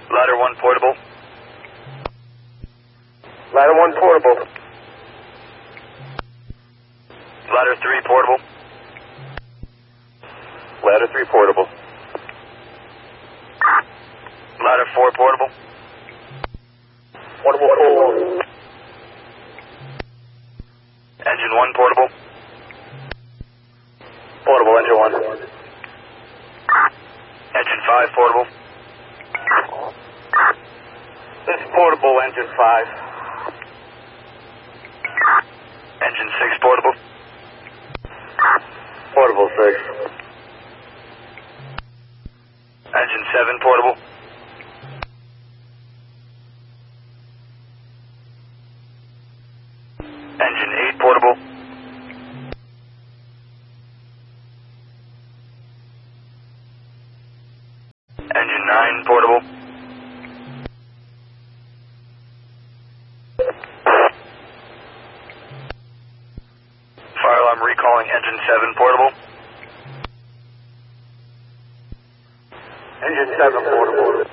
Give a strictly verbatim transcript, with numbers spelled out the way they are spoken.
Ladder one portable. Ladder one portable. Ladder three portable. Ladder three portable. Ladder four portable. Portable four. Engine one portable. Portable engine one. Engine five portable. This is portable engine five. Engine six portable. Portable six. Engine seven portable. Engine eight portable. Engine nine portable. Fire alarm recalling engine seven portable. Engine seven portable.